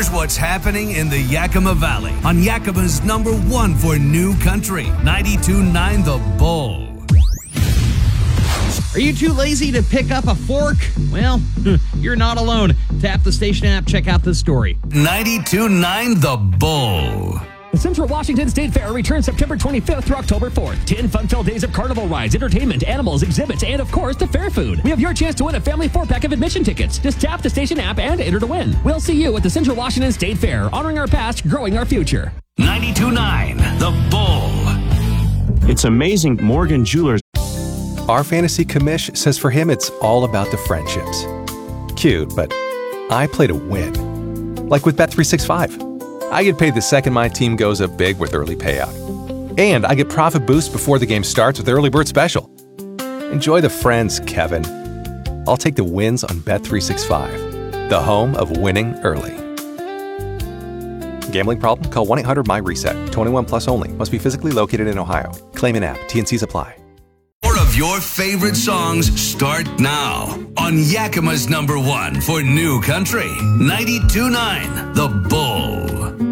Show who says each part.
Speaker 1: Here's what's happening in the Yakima Valley on Yakima's number one for New Country, 92.9 The Bull.
Speaker 2: Are you too lazy to pick up a fork? Well, you're not alone. Tap the station app, check out this story.
Speaker 1: 92.9 The Bull.
Speaker 3: The Central Washington State Fair returns September 25th through October 4th. 10 fun-filled days of carnival rides, entertainment, animals, exhibits, and of course, the fair food. We have your chance to win a family 4-pack of admission tickets. Just tap the station app and enter to win. We'll see you at the Central Washington State Fair, honoring our past, growing our future.
Speaker 1: 92.9 The Bull.
Speaker 4: It's amazing. Morgan Jewelers.
Speaker 5: Our fantasy commish says for him it's all about the friendships. Cute, but I play to win. Like with Bet365. I get paid the second my team goes up big with early payout. And I get profit boost before the game starts with Early Bird Special. Enjoy the friends, Kevin. I'll take the wins on Bet365, the home of winning early. Gambling problem? Call 1-800-MY-RESET. 21 plus only. Must be physically located in Ohio. Claim in app. T&Cs apply.
Speaker 1: More of your favorite songs start now on Yakima's number one for New Country, 92.9 The Bull.